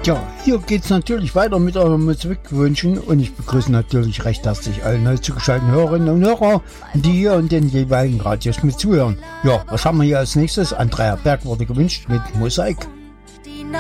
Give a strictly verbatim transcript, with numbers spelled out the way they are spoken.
Ja, hier geht's natürlich weiter mit euren Musikwünschen und ich begrüße natürlich recht herzlich alle neu zugeschalteten Hörerinnen und Hörer, die hier in den jeweiligen Radios mit zuhören. Ja, was haben wir hier als nächstes? Andrea Berg wurde gewünscht mit Mosaik.